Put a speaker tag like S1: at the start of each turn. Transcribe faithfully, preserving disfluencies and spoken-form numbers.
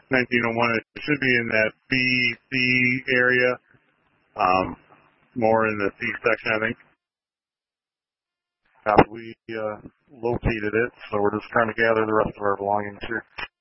S1: nineteen oh one. It should be in that B C area, um, more in the C section, I think. Uh, we uh, located it, so we're just trying to gather the rest of our belongings here.